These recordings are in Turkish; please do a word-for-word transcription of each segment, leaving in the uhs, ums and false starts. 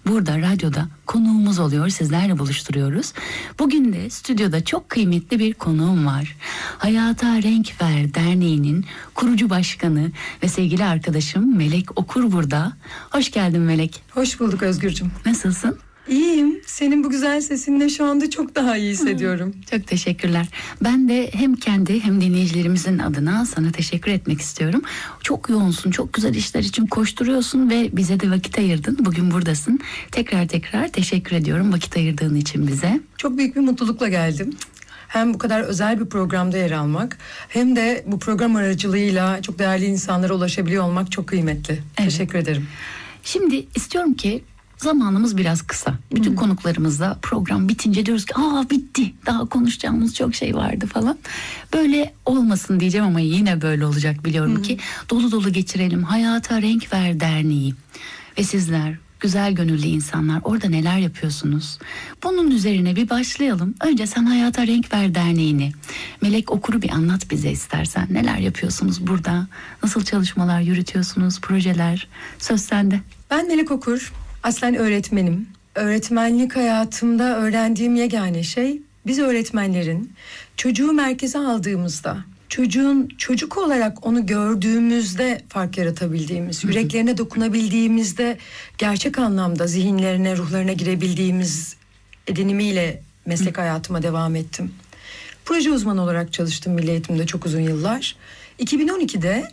burada radyoda konuğumuz oluyor. Sizlerle buluşturuyoruz. Bugün de stüdyoda çok kıymetli bir konuğum var. Hayata Renk Ver Derneği'nin kurucu başkanı ve sevgili arkadaşım Melek Okur burada. Hoş geldin Melek. Hoş bulduk Özgürcüm. Nasılsın? İyiyim. Senin bu güzel sesinle şu anda çok daha iyi hissediyorum. Çok teşekkürler. Ben de hem kendi hem dinleyicilerimizin adına sana teşekkür etmek istiyorum. Çok yoğunsun, çok güzel işler için koşturuyorsun ve bize de vakit ayırdın. Bugün buradasın. Tekrar tekrar teşekkür ediyorum vakit ayırdığın için bize. Çok büyük bir mutlulukla geldim. Hem bu kadar özel bir programda yer almak hem de bu program aracılığıyla çok değerli insanlara ulaşabiliyor olmak çok kıymetli. Evet. Teşekkür ederim. Şimdi istiyorum ki zamanımız biraz kısa. Bütün hmm. konuklarımızla program bitince diyoruz ki aa bitti. Daha konuşacağımız çok şey vardı falan. Böyle olmasın diyeceğim ama yine böyle olacak biliyorum hmm. ki. Dolu dolu geçirelim. Hayata Renk Ver Derneği ve sizler güzel gönüllü insanlar orada neler yapıyorsunuz? Bunun üzerine bir başlayalım. Önce sen Hayata Renk Ver Derneği'ni, Melek Okur'u bir anlat bize istersen. Neler yapıyorsunuz burada? Nasıl çalışmalar yürütüyorsunuz? Projeler? Söz sende. Ben Melek Okur. Aslen öğretmenim. Öğretmenlik hayatımda öğrendiğim yegane şey, biz öğretmenlerin çocuğu merkeze aldığımızda, çocuğun çocuk olarak onu gördüğümüzde fark yaratabildiğimiz, hı hı. yüreklerine dokunabildiğimizde gerçek anlamda zihinlerine, ruhlarına girebildiğimiz edinimiyle meslek hı. hayatıma devam ettim. Proje uzmanı olarak çalıştım milli eğitimde çok uzun yıllar. iki bin on ikide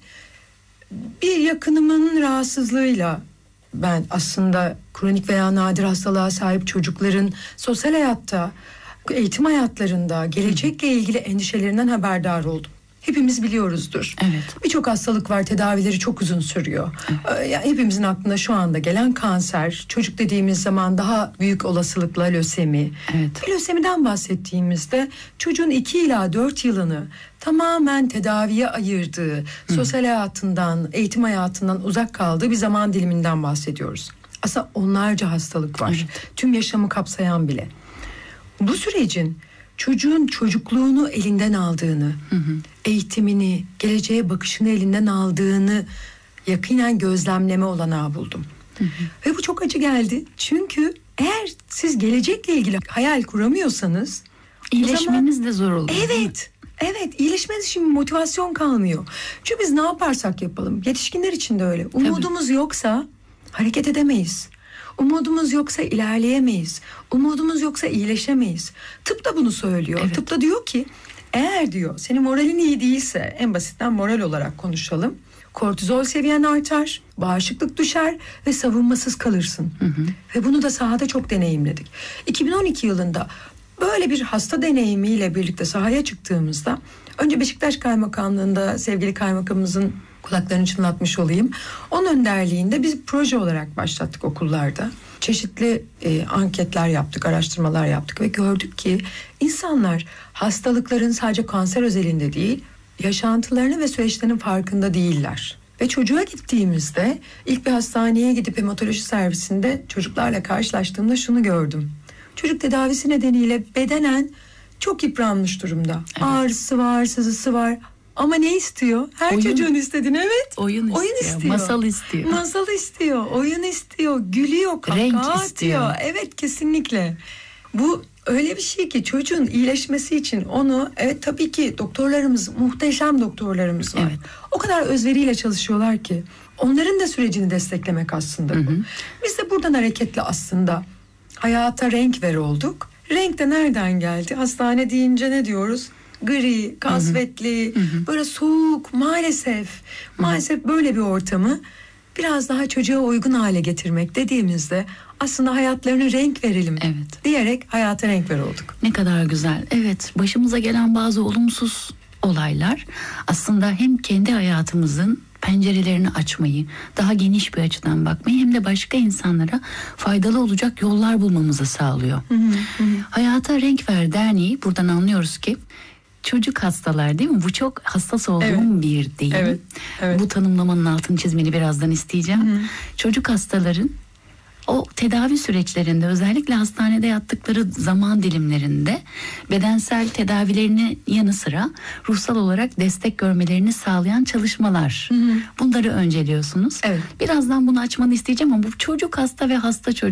bir yakınımın rahatsızlığıyla ben aslında kronik veya nadir hastalığa sahip çocukların sosyal hayatta, eğitim hayatlarında gelecekle ilgili endişelerinden haberdar oldum. Hepimiz biliyoruzdur. Evet. Birçok hastalık var, tedavileri çok uzun sürüyor. Evet. Yani hepimizin aklına şu anda gelen kanser, çocuk dediğimiz zaman daha büyük olasılıkla lösemi. Evet. Lösemiden bahsettiğimizde çocuğun iki ila dört yılını tamamen tedaviye ayırdığı, Hı. sosyal hayatından, eğitim hayatından uzak kaldığı bir zaman diliminden bahsediyoruz. Aslında onlarca hastalık var. Evet. Tüm yaşamı kapsayan bile. Bu sürecin çocuğun çocukluğunu elinden aldığını, hı hı. eğitimini, geleceğe bakışını elinden aldığını yakinen gözlemleme olanağı buldum. Hı hı. Ve bu çok acı geldi. Çünkü eğer siz gelecekle ilgili hayal kuramıyorsanız, İyileşmeniz zaman, de zor olur. Evet, evet. İyileşmeniz için motivasyon kalmıyor. Çünkü biz ne yaparsak yapalım, yetişkinler için de öyle. Umudumuz Tabii. yoksa hareket edemeyiz. Umudumuz yoksa ilerleyemeyiz. Umudumuz yoksa iyileşemeyiz. Tıp da bunu söylüyor. Evet. Tıp da diyor ki eğer diyor senin moralin iyi değilse, en basitten moral olarak konuşalım. Kortizol seviyen artar, bağışıklık düşer ve savunmasız kalırsın. Hı hı. Ve bunu da sahada çok deneyimledik. iki bin on iki yılında böyle bir hasta deneyimiyle birlikte sahaya çıktığımızda önce Beşiktaş Kaymakamlığı'nda sevgili kaymakamımızın kulaklarını çınlatmış olayım. Onun önderliğinde biz proje olarak başlattık okullarda. Çeşitli e, anketler yaptık, araştırmalar yaptık ve gördük ki insanlar hastalıkların sadece kanser özelinde değil, yaşantılarını ve süreçlerinin farkında değiller. Ve çocuğa gittiğimizde ilk bir hastaneye gidip hematoloji servisinde çocuklarla karşılaştığımda şunu gördüm. Çocuk tedavisi nedeniyle bedenen çok yıpranmış durumda. Evet. Ağrısı var, sızısı var. Ama ne istiyor? Her oyun, çocuğun istediğini evet. Oyun, oyun istiyor, istiyor. Masal istiyor. Masal istiyor, oyun istiyor, gülüyor, kahkaha atıyor. Evet, kesinlikle. Bu öyle bir şey ki çocuğun iyileşmesi için onu, evet tabii ki doktorlarımız, muhteşem doktorlarımız var. Evet. O kadar özveriyle çalışıyorlar ki onların da sürecini desteklemek aslında bu. Hı hı. Biz de buradan hareketle aslında hayata renk ver olduk. Renk de nereden geldi? Hastane deyince ne diyoruz? Gri, kasvetli, hı hı. böyle soğuk maalesef. Maalesef böyle bir ortamı biraz daha çocuğa uygun hale getirmek dediğimizde aslında hayatlarına renk verelim evet. diyerek hayata renk ver olduk. Ne kadar güzel. Evet, başımıza gelen bazı olumsuz olaylar aslında hem kendi hayatımızın pencerelerini açmayı, daha geniş bir açıdan bakmayı hem de başka insanlara faydalı olacak yollar bulmamızı sağlıyor. Hı hı hı. Hayata Renk Ver Derneği buradan anlıyoruz ki çocuk hastalar değil mi? Bu çok hassas olduğum evet. bir deyim. Evet. Evet. Bu tanımlamanın altını çizmeni birazdan isteyeceğim. Hı hı. Çocuk hastaların o tedavi süreçlerinde özellikle hastanede yattıkları zaman dilimlerinde bedensel tedavilerinin yanı sıra ruhsal olarak destek görmelerini sağlayan çalışmalar. Hı hı. Bunları önceliyorsunuz. Evet. Birazdan bunu açmanı isteyeceğim ama bu çocuk hasta ve hasta çocuk